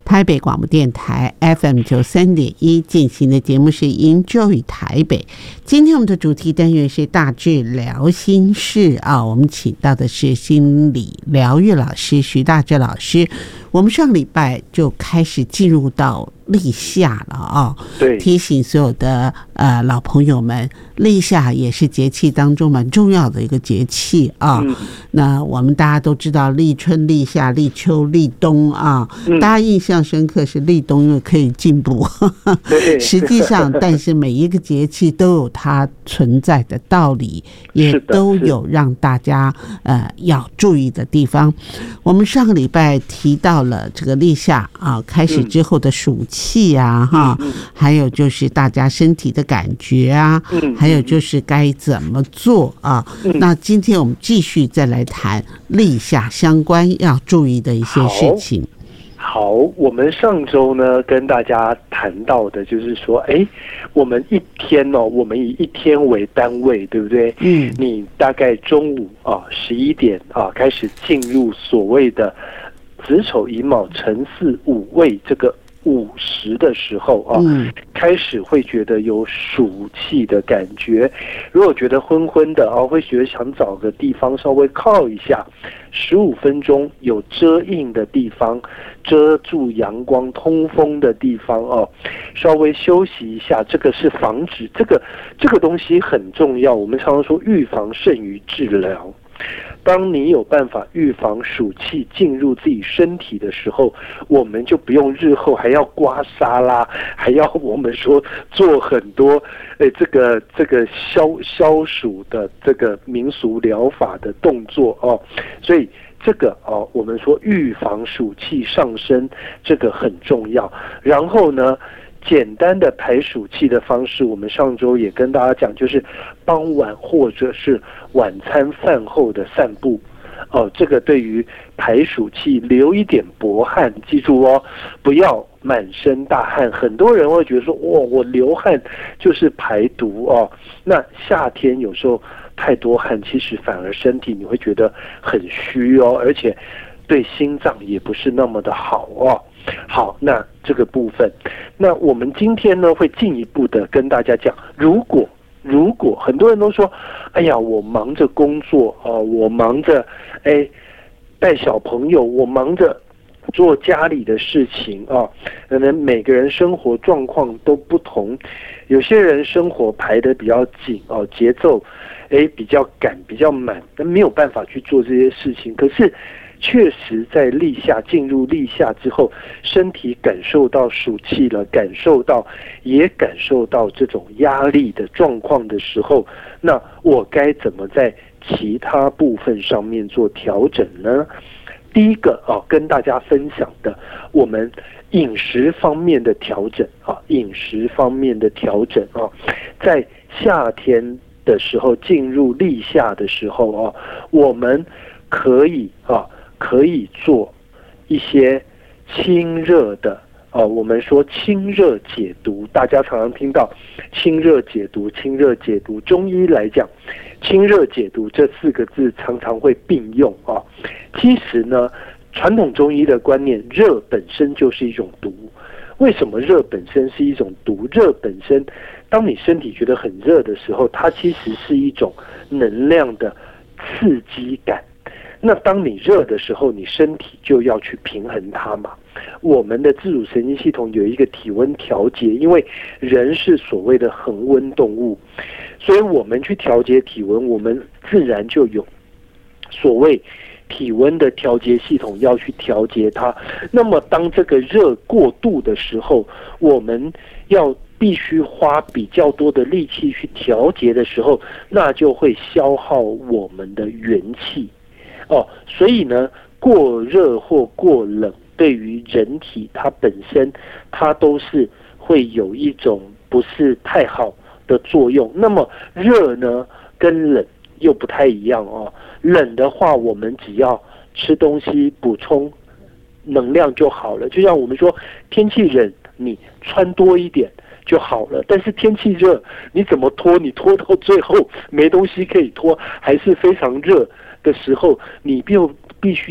台北广播电台 FM93.1 进行的节目是 Enjoy 台北。今天我们的主题单元是大致聊心事啊，我们请到的是心理疗愈老师徐大志老师。我们上礼拜就开始进入到立夏了啊， 对， 提醒所有的老朋友们，立夏也是节气当中蛮重要的一个节气啊。那我们大家都知道立春、立夏、立秋、立冬啊，大家印象深刻是立冬，因为可以进步。实际上，但是每一个节气都有它存在的道理，也都有让大家要注意的地方。我们上个礼拜提到了这个立夏啊，开始之后的暑气啊，还有就是大家身体的感觉啊，还有就是该怎么做啊。那今天我们继续再来谈立夏相关要注意的一些事情。 好，我们上周呢跟大家谈到的就是说，我们一天我们以一天为单位，对不对？你大概中午11点开始进入所谓的子丑寅卯辰巳午未这个午时的时候开始会觉得有暑气的感觉。如果觉得昏昏的会觉得想找个地方稍微靠一下，15分钟有遮阴的地方，遮住阳光通风的地方稍微休息一下，这个是防止这个东西很重要。我们常常说预防胜于治疗。当你有办法预防暑气进入自己身体的时候，我们就不用日后还要刮痧啦，还要我们说做很多这个消暑的这个民俗疗法的动作所以这个我们说预防暑气上升，这个很重要。然后呢，简单的排暑气的方式，我们上周也跟大家讲，就是傍晚或者是晚餐饭后的散步这个对于排暑气流一点薄汗，记住不要满身大汗。很多人会觉得说我流汗就是排毒那夏天有时候太多汗，其实反而身体你会觉得很虚而且对心脏也不是那么的好好，那这个部分，那我们今天呢会进一步的跟大家讲，如果很多人都说，哎呀，我忙着工作我忙着带小朋友，我忙着做家里的事情可能每个人生活状况都不同，有些人生活排得比较紧节奏比较赶比较满，但没有办法去做这些事情。可是确实在进入立夏之后，身体感受到暑气了，也感受到这种压力的状况的时候，那我该怎么在其他部分上面做调整呢？第一个跟大家分享的，我们饮食方面的调整在夏天的时候，进入立夏的时候我们可以做一些清热的我们说清热解毒，大家常常听到清热解毒。中医来讲，清热解毒这4个字常常会并用其实呢，传统中医的观念，热本身就是一种毒。为什么热本身是一种毒？热本身，当你身体觉得很热的时候，它其实是一种能量的刺激感。那当你热的时候，你身体就要去平衡它嘛。我们的自主神经系统有一个体温调节，因为人是所谓的恒温动物，所以我们去调节体温，我们自然就有所谓体温的调节系统要去调节它。那么当这个热过度的时候，我们必须花比较多的力气去调节的时候，那就会消耗我们的元气所以呢，过热或过冷对于人体它本身它都是会有一种不是太好的作用。那么热呢跟冷又不太一样冷的话，我们只要吃东西补充能量就好了。就像我们说天气冷，你穿多一点就好了，但是天气热，你怎么拖？你拖到最后没东西可以拖，还是非常热的时候，你必须